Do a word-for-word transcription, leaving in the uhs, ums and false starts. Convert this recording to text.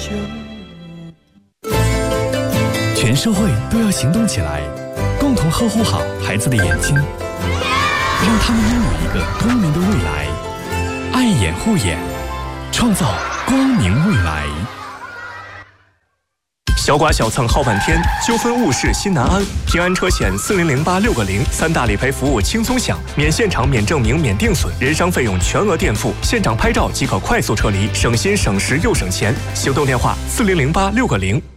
全社会都要行动起来，共同呵护好孩子的眼睛，让他们拥有一个光明的未来。爱眼护眼，创造光明未来。 小剐小蹭耗半天，纠纷误事心难安。平安车险四零零八六个零，三大理赔服务轻松享，免现场、免证明、免定损，人伤费用全额垫付，现场拍照即可快速撤离，省心省时又省钱。行动电话：四零零八六个零。